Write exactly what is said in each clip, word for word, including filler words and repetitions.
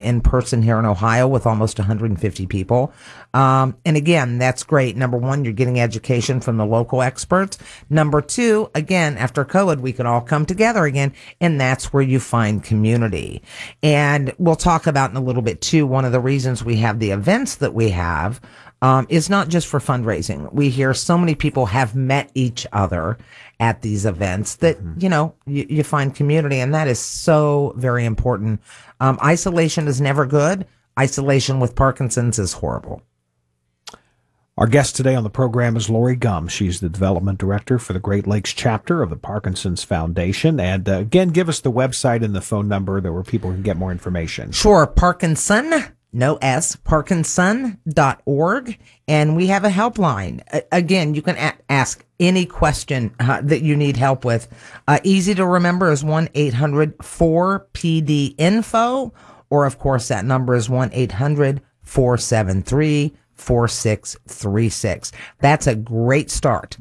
in person here in Ohio with almost one hundred fifty people. Um, and again, that's great. Number one, you're getting education from the local experts. Number two, again, after COVID, we can all come together again, and that's where you find community. And we'll talk about in a little bit too, one of the reasons we have the events that we have Um, is not just for fundraising. We hear so many people have met each other at these events that, mm-hmm. you know, you, you find community, and that is so very important. Um, isolation is never good. Isolation with Parkinson's is horrible. Our guest today on the program is Lori Gumm. She's the development director for the Great Lakes chapter of the Parkinson's Foundation. And uh, again, give us the website and the phone number that where people can get more information. Sure. Parkinson. No S, Parkinson dot org. And we have a helpline. A- again, you can a- ask any question uh, that you need help with. Uh, easy to remember is one eight hundred four P D info, or of course that number is one eight hundred four seven three four six three six. That's a great start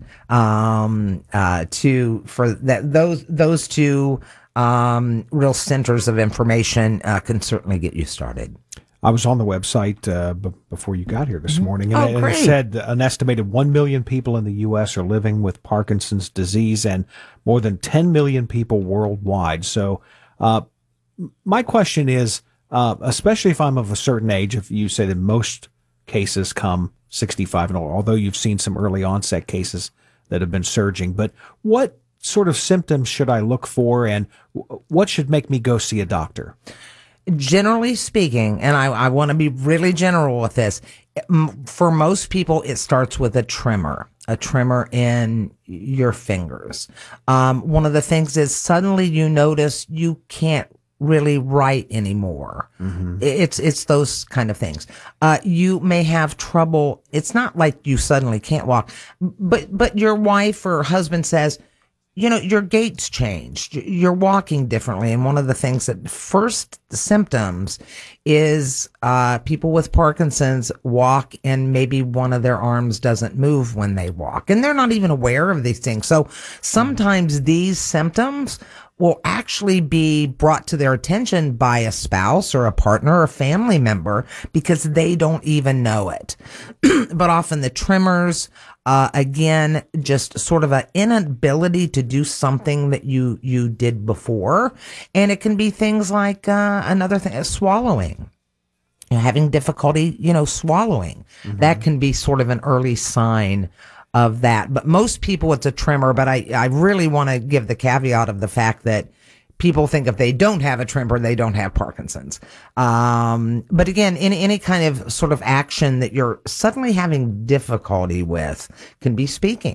um, uh, to for that. Those those two um, real centers of information uh, can certainly get you started. I was on the website uh, b- before you got here this morning, and, oh, it, and it said an estimated one million people in the U S are living with Parkinson's disease and more than ten million people worldwide. So uh, my question is, uh, especially if I'm of a certain age, if you say that most cases come sixty-five and older, although you've seen some early onset cases that have been surging, but what sort of symptoms should I look for, and w- what should make me go see a doctor? Generally speaking, and I, I want to be really general with this, for most people, it starts with a tremor, a tremor in your fingers. Um, one of the things is suddenly you notice you can't really write anymore. Mm-hmm. It's, it's those kind of things. Uh, you may have trouble. It's not like you suddenly can't walk, but, but your wife or husband says, you know, your gait's changed. You're walking differently. And one of the things that first symptoms is uh, people with Parkinson's walk and maybe one of their arms doesn't move when they walk. And they're not even aware of these things. So sometimes these symptoms will actually be brought to their attention by a spouse or a partner or a family member because they don't even know it. But often the tremors, uh, again, just sort of an inability to do something that you, you did before. And it can be things like, uh, another thing, swallowing. You know, having difficulty, you know, swallowing. Mm-hmm. That can be sort of an early sign of that. But most people, it's a tremor. But I, I really want to give the caveat of the fact that people think if they don't have a tremor, they don't have Parkinson's. Um, but again, any, any kind of sort of action that you're suddenly having difficulty with can be speaking.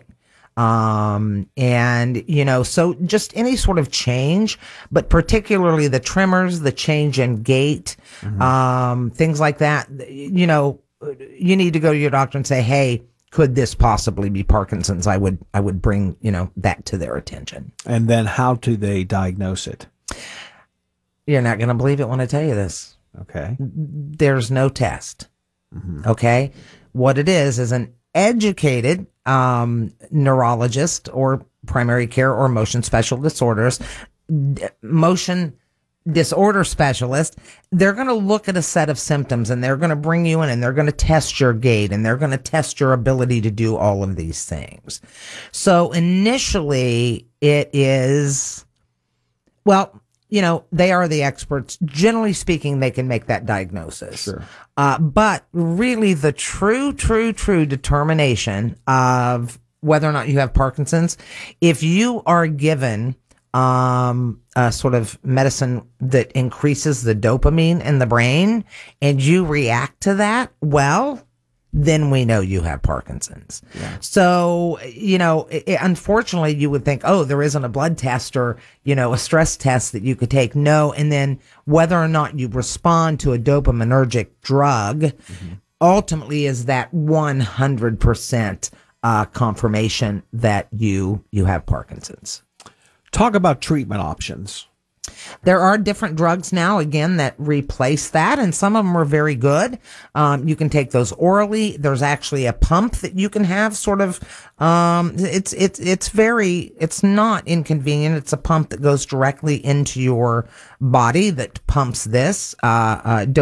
Um, and, you know, so just any sort of change, but particularly the tremors, the change in gait, mm-hmm. um, things like that, you know, you need to go to your doctor and say, hey, could this possibly be Parkinson's? I would, I would bring, you know, that to their attention. And then how do they diagnose it? You're not going to believe it when I tell you this. Okay. There's no test. Mm-hmm. Okay. What it is, is an educated, um, neurologist or primary care or motion special disorders, d- motion disorder specialist. They're going to look at a set of symptoms and they're going to bring you in and they're going to test your gait and they're going to test your ability to do all of these things. So initially it is, well, you know, they are the experts. Generally speaking, they can make that diagnosis. Sure. Uh, but really the true, true, true determination of whether or not you have Parkinson's, if you are given um, a sort of medicine that increases the dopamine in the brain and you react to that, well, then we know you have Parkinson's. Yeah. So, you know, it, it, unfortunately you would think, oh, there isn't a blood test or, you know, a stress test that you could take. No. And then whether or not you respond to a dopaminergic drug, mm-hmm. ultimately is that one hundred percent uh, confirmation that you, you have Parkinson's. Talk about treatment options. There are different drugs now, again, that replace that, and some of them are very good. Um, you can take those orally. There's actually a pump that you can have sort of, um, it's, it's, it's very, it's not inconvenient. It's a pump that goes directly into your body that pumps this, uh, uh,